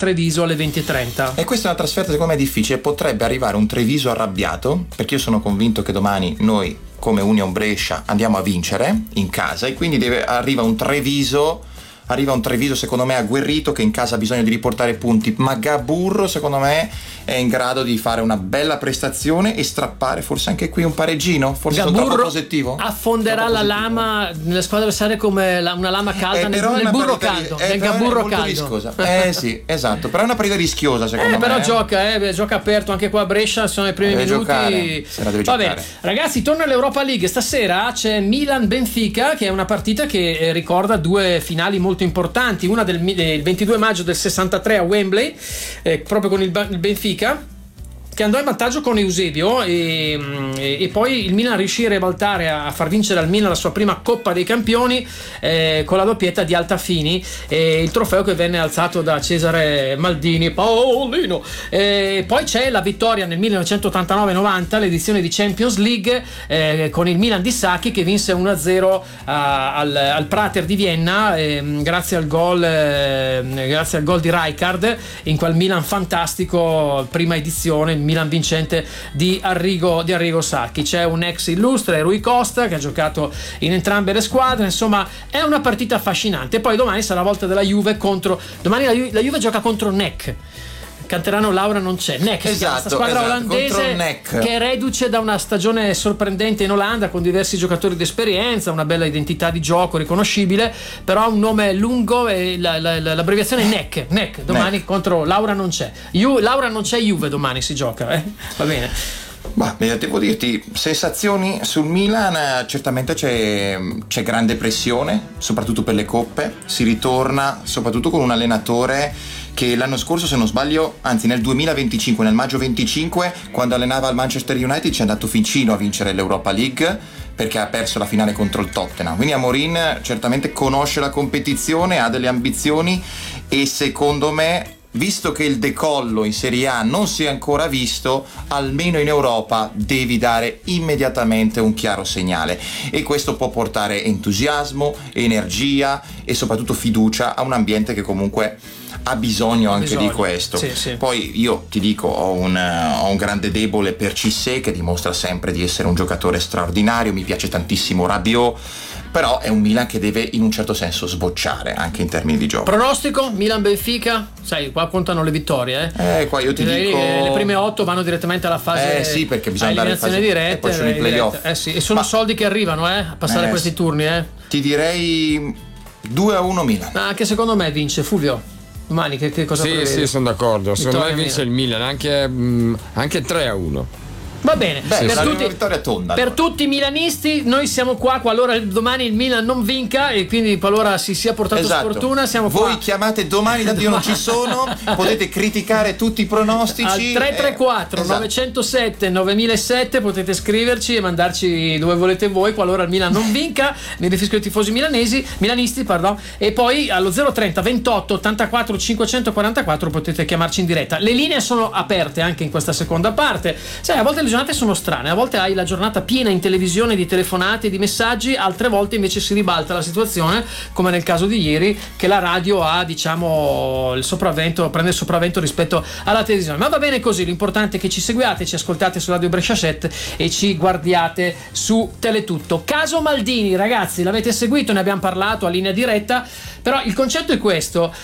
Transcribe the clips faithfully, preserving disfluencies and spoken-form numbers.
Treviso alle venti e trenta. E questa è una trasferta secondo me difficile, potrebbe arrivare un Treviso arrabbiato, perché io sono convinto che domani noi come Union Brescia andiamo a vincere in casa e quindi deve, arriva un Treviso arriva un Treviso secondo me agguerrito che in casa ha bisogno di riportare punti, ma Gaburro secondo me è in grado di fare una bella prestazione e strappare forse anche qui un pareggino, forse sono troppo positivo, affonderà troppo la positivo. lama nelle squadre avversarie come la, una lama calda eh, nel, nel burro caldo di, eh, nel Gaburro caldo viscosa. eh sì esatto, però è una partita rischiosa secondo eh, me però eh. gioca eh, gioca aperto anche qua a Brescia, sono i primi deve minuti giocare, se la deve va giocare. Bene ragazzi, torna all'Europa League, stasera c'è Milan-Benfica che è una partita che eh, ricorda due finali molto importanti, una del il ventidue maggio del sessantatré a Wembley, eh, proprio con il, il Benfica che andò in vantaggio con Eusebio e, e, e poi il Milan riuscì a ribaltare, a far vincere al Milan la sua prima Coppa dei Campioni eh, con la doppietta di Altafini, e il trofeo che venne alzato da Cesare Maldini Paolino. E poi c'è la vittoria nel millenovecentottantanove novanta, l'edizione di Champions League eh, con il Milan di Sacchi che vinse uno a zero a, al, al Prater di Vienna eh, grazie al gol eh, grazie al gol di Rijkaard in quel Milan fantastico, prima edizione, Milan vincente di Arrigo, di Arrigo Sacchi. C'è un ex illustre, Rui Costa, che ha giocato in entrambe le squadre, insomma è una partita affascinante. Poi domani sarà la volta della Juve contro domani la Juve, la Juve gioca contro N E C. Canterano Laura non c'è, N E C, esatto, questa squadra esatto, olandese N E C. che è reduce da una stagione sorprendente in Olanda con diversi giocatori d'esperienza, una bella identità di gioco riconoscibile, però ha un nome lungo e la, la, la, l'abbreviazione è N E C. N E C domani N E C. Contro Laura non c'è. Ju, Laura non c'è, Juve domani si gioca, eh? Va bene. Ma devo dirti, sensazioni sul Milan, certamente c'è, c'è grande pressione, soprattutto per le coppe, si ritorna soprattutto con un allenatore che l'anno scorso, se non sbaglio, anzi nel duemilaventicinque, nel maggio venticinque, quando allenava al Manchester United ci è andato vicino a vincere l'Europa League perché ha perso la finale contro il Tottenham, quindi Amorim certamente conosce la competizione, ha delle ambizioni e secondo me, visto che il decollo in Serie A non si è ancora visto, almeno in Europa devi dare immediatamente un chiaro segnale e questo può portare entusiasmo, energia e soprattutto fiducia a un ambiente che comunque ha bisogno anche bisogno. di questo. Sì, sì. Poi io ti dico, ho un, ho un grande debole per Cissé che dimostra sempre di essere un giocatore straordinario, mi piace tantissimo Rabiot, però è un Milan che deve in un certo senso sbocciare anche in termini di gioco. Pronostico Milan-Benfica? Sai, qua contano le vittorie, eh? Eh, qua io ti Direi dico che le prime otto vanno direttamente alla fase Eh sì, perché bisogna andare in fase diretta e poi ci sono i playoff. Eh sì, e sono Ma... soldi che arrivano, eh, a passare eh, questi turni, eh. Ti direi due a uno Milan. Ma anche secondo me vince Fulvio. Domani che, che cosa Sì, prevede? sì, sono d'accordo. Secondo Vittoria me vince Milan. il Milan, anche, mh, anche tre a uno. Va bene, Beh, per, sì, tutti, una vittoria tonda, per allora. tutti i milanisti noi siamo qua qualora domani il Milan non vinca e quindi qualora si sia portato esatto. sfortuna siamo Voi qua. chiamate domani, tanto io non ci sono, potete criticare tutti i pronostici al tre tre quattro eh, esatto. novecentosette novemilasette potete scriverci e mandarci dove volete voi qualora il Milan non vinca. Mi riferisco ai tifosi milanesi milanisti pardon. E poi allo zero trenta ventotto ottantaquattro cinquecentoquarantaquattro potete chiamarci in diretta. Le linee sono aperte anche in questa seconda parte. Sai, a volte le giornate sono strane, a volte hai la giornata piena in televisione di telefonate, di messaggi, altre volte invece si ribalta la situazione, come nel caso di ieri, che la radio ha, diciamo, il sopravvento, prende il sopravvento rispetto alla televisione. Ma va bene così, l'importante è che ci seguiate, ci ascoltate su Radio Brescia Set e ci guardiate su Teletutto. Caso Maldini, ragazzi, l'avete seguito, ne abbiamo parlato a linea diretta, però il concetto è questo.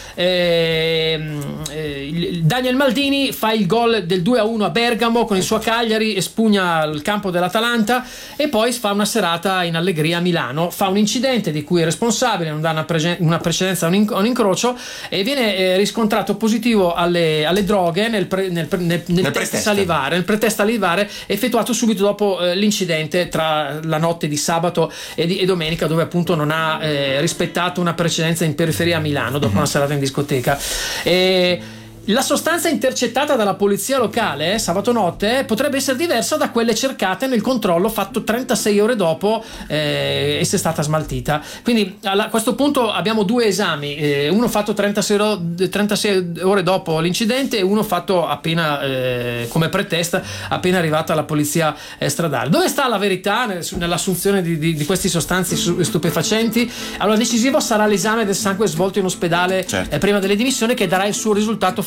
ehm, eh, Daniel Maldini fa il gol del due a uno a Bergamo con il suo Cagliari, espugna il campo dell'Atalanta e poi fa una serata in allegria a Milano, fa un incidente di cui è responsabile, non dà una, pre- una precedenza a un, inc- un incrocio e viene eh, riscontrato positivo alle, alle droghe nel, pre- nel, pre- nel, nel, nel test salivare, nel pretest salivare effettuato subito dopo eh, l'incidente tra la notte di sabato e, di, e domenica, dove appunto non ha eh, rispettato una precedenza in periferia a Milano dopo una serata in discoteca. E la sostanza intercettata dalla polizia locale eh, sabato notte potrebbe essere diversa da quelle cercate nel controllo fatto trentasei ore dopo eh, essere stata smaltita. Quindi a questo punto abbiamo due esami, eh, uno fatto trentasei ore dopo l'incidente e uno fatto appena eh, come pretest appena arrivata la polizia eh, stradale. Dove sta la verità nell'assunzione di, di, di queste sostanze stupefacenti? Allora decisivo sarà l'esame del sangue svolto in ospedale, certo. eh, prima delle dimissioni, che darà il suo risultato